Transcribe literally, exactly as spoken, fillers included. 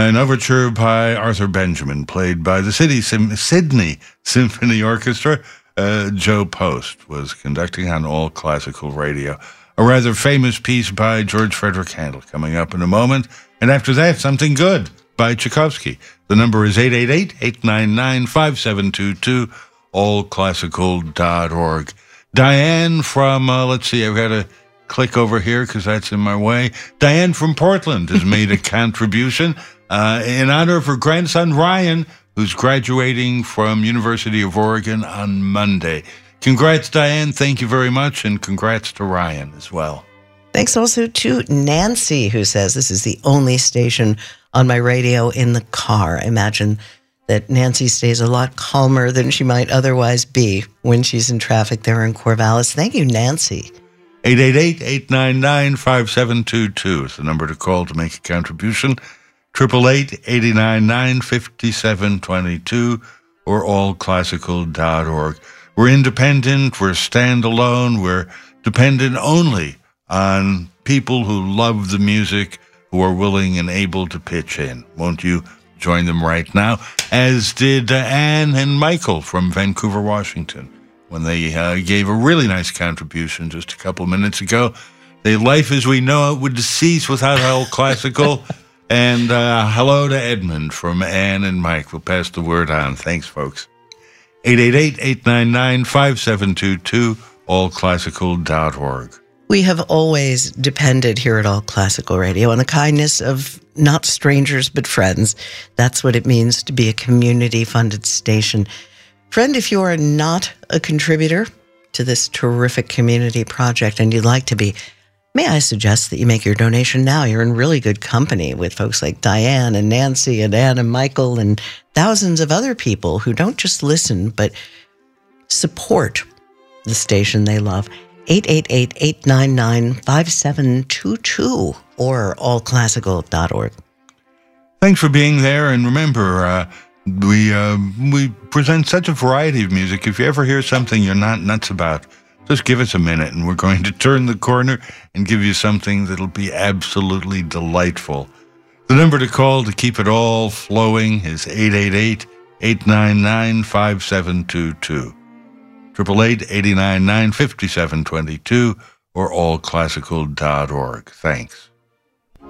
An overture by Arthur Benjamin, played by the City Sim- Sydney Symphony Orchestra. Uh, Joe Post was conducting on All Classical Radio. A rather famous piece by George Frederick Handel coming up in a moment. And after that, something good by Tchaikovsky. The number is eight eight eight, eight nine nine, five seven two two, all classical dot org. Diane from, uh, let's see, I've got to click over here because that's in my way. Diane from Portland has made a contribution uh, in honor of her grandson, Ryan, who's graduating from University of Oregon on Monday. Congrats, Diane. Thank you very much, and congrats to Ryan as well. Thanks also to Nancy, who says this is the only station on my radio in the car. I imagine that Nancy stays a lot calmer than she might otherwise be when she's in traffic there in Corvallis. Thank you, Nancy. eight eight eight, eight nine nine, five seven two two is the number to call to make a contribution. eight eight eight, eight nine nine, five seven two two or all classical dot org. We're independent, we're standalone, we're dependent only on people who love the music, who are willing and able to pitch in. Won't you join them right now? As did uh, Anne and Michael from Vancouver, Washington, when they uh, gave a really nice contribution just a couple minutes ago. The life as we know it would cease without All Classical. And uh, hello to Edmund from Anne and Mike. We'll pass the word on. Thanks, folks. eight eight eight, eight nine nine, five seven two two, all classical dot org. We have always depended here at All Classical Radio on the kindness of not strangers but friends. That's what it means to be a community-funded station. Friend, if you are not a contributor to this terrific community project and you'd like to be, may I suggest that you make your donation now? You're in really good company with folks like Diane and Nancy and Anne and Michael and thousands of other people who don't just listen, but support the station they love. eight eight eight, eight nine nine, five seven two two or all classical dot org. Thanks for being there. And remember, uh, we uh, we present such a variety of music. If you ever hear something you're not nuts about, just give us a minute and we're going to turn the corner and give you something that'll be absolutely delightful. The number to call to keep it all flowing is eight eight eight, eight nine nine, five seven two two. eight eight eight, eight nine nine, five seven two two or all classical dot org. Thanks.